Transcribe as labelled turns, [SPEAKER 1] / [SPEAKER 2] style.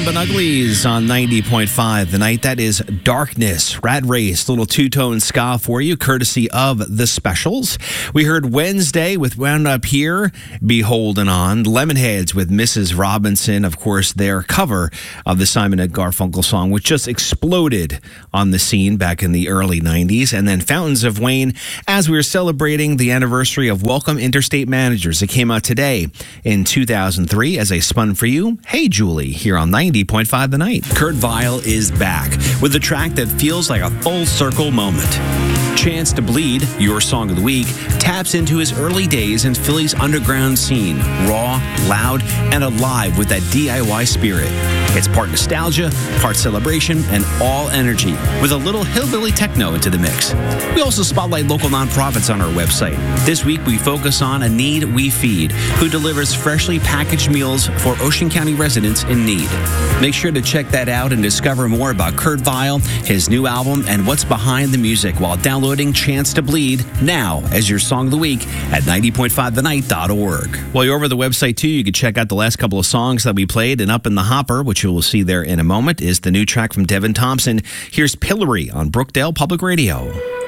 [SPEAKER 1] Bumpin' Uglies on 90.5 The Night. That is Darkness, Rat Race, little two-tone ska for you, courtesy of The Specials. We heard Wednesday with Wound Up Here, Beholden On. Lemonheads with Mrs. Robinson, of course, their cover of the Simon & Garfunkel song, which just exploded on the scene back in the early 90s. And then Fountains of Wayne, as we were celebrating the anniversary of Welcome Interstate Managers. It came out today in 2003 as I spun for you, Hey Julie, here on 90.5 The Night.
[SPEAKER 2] Kurt Vile is back with a track that feels like a full circle moment. Chance to Bleed, your song of the week, taps into his early days in Philly's underground scene, raw, loud, and alive with that DIY spirit. It's part nostalgia, part celebration, and all energy, with a little hillbilly techno into the mix. We also spotlight local nonprofits on our website. This week, we focus on A Need We Feed, who delivers freshly packaged meals for Ocean County residents in need. Make sure to check that out and discover more about Kurt Vile, his new album, and what's behind the music while downloading Chance to Bleed now as your song of the week at 90.5thenight.org.
[SPEAKER 1] While you're over the website, too, you can check out the last couple of songs that we played. And Up in the Hopper, which you will see there in a moment, is the new track from Devin Thompson. Here's Pillory on Brookdale Public Radio.